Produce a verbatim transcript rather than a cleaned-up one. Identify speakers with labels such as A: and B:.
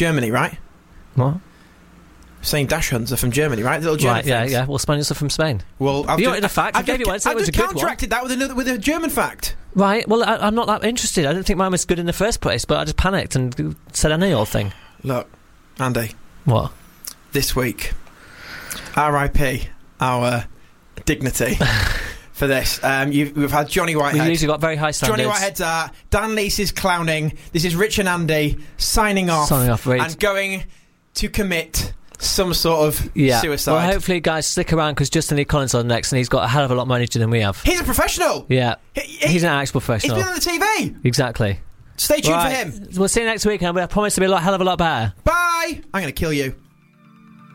A: Germany, right?
B: What?
A: Saying dash huns are from Germany, right? The little German
B: Right, yeah,
A: things.
B: yeah. Well, Spaniels are from Spain.
A: Well, I've
B: You
A: just,
B: wanted a fact.
A: I've
B: I gave you one.
A: just,
B: So
A: I've
B: it was
A: just
B: a good one.
A: counteracted that with another with a German fact.
B: Right. Well, I, I'm not that interested. I didn't think mine was good in the first place, but I just panicked and said I knew your thing.
A: Look, Andy.
B: What?
A: This week, R I P our dignity for this. Um, you've, we've had Johnny Whitehead.
B: We usually got very high standards.
A: Johnny Whitehead's art. Dan Leese is clowning. This is Rich and Andy signing off,
B: Signing off, right.
A: and going to commit some sort of
B: yeah.
A: suicide.
B: Well, hopefully, guys, stick around because Justin Lee Collins on next, and he's got a hell of a lot more energy than we have.
A: He's a professional.
B: Yeah,
A: he, he,
B: he's an actual professional.
A: He's been on the T V.
B: Exactly.
A: Stay tuned
B: right.
A: for him.
B: We'll see you next week, and I promise to be a lot, hell of a lot better.
A: Bye. I'm going to kill you.